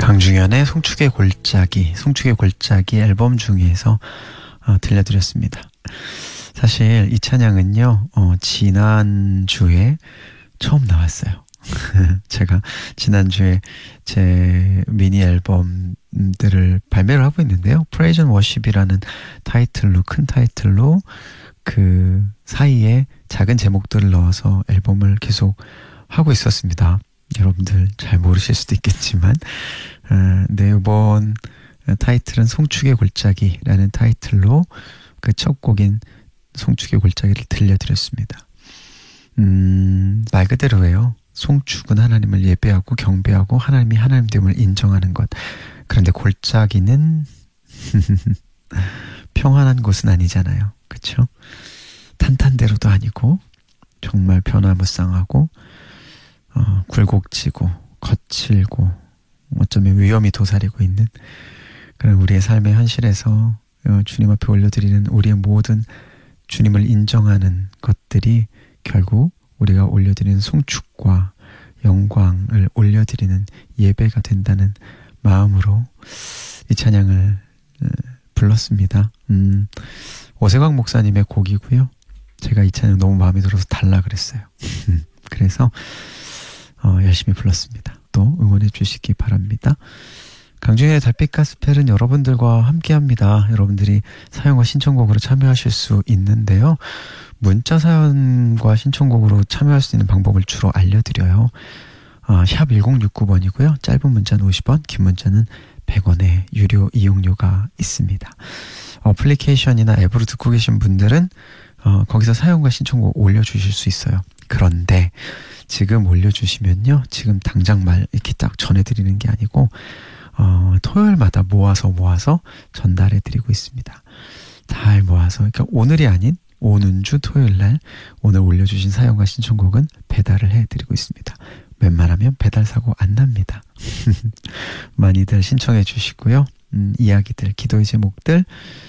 강중현의 송축의 골짜기 앨범 중에서 들려드렸습니다. 사실 이 찬양은요, 지난주에 처음 나왔어요. 제가 지난주에 제 미니 앨범들을 발매를 하고 있는데요. Praise and Worship이라는 타이틀로, 큰 타이틀로 그 사이에 작은 제목들을 넣어서 앨범을 계속 하고 있었습니다. 여러분들 잘 모르실 수도 있겠지만 네, 이번 타이틀은 송축의 골짜기라는 타이틀로 그 첫 곡인 송축의 골짜기를 들려드렸습니다. 말 그대로예요. 송축은 하나님을 예배하고 경배하고 하나님이 하나님됨을 인정하는 것. 그런데 골짜기는 평안한 곳은 아니잖아요. 그렇죠? 탄탄대로도 아니고 정말 변화무쌍하고 굴곡지고 거칠고 어쩌면 위험이 도사리고 있는 그런 우리의 삶의 현실에서 주님 앞에 올려드리는 우리의 모든 주님을 인정하는 것들이 결국 우리가 올려드리는 송축과 영광을 올려드리는 예배가 된다는 마음으로 이 찬양을 불렀습니다. 오세광 목사님의 곡이고요. 제가 이 찬양 너무 마음에 들어서 달라 그랬어요. 그래서 열심히 불렀습니다. 또 응원해 주시기 바랍니다. 강중현의 달빛 가스펠은 여러분들과 함께합니다. 여러분들이 사연과 신청곡으로 참여하실 수 있는데요. 문자 사연과 신청곡으로 참여할 수 있는 방법을 주로 알려드려요. 샵 1069번이고요. 짧은 문자는 50원, 긴 문자는 100원의 유료 이용료가 있습니다. 어플리케이션이나 앱으로 듣고 계신 분들은 거기서 사연과 신청곡 올려주실 수 있어요. 그런데 지금 올려주시면요, 지금 당장 이렇게 딱 전해드리는 게 아니고 토요일마다 모아서 전달해드리고 있습니다. 잘 모아서, 그러니까 오늘이 아닌 오는 주 토요일날 오늘 올려주신 사연과 신청곡은 배달을 해드리고 있습니다. 웬만하면 배달 사고 안 납니다. 많이들 신청해 주시고요. 이야기들, 기도의 제목들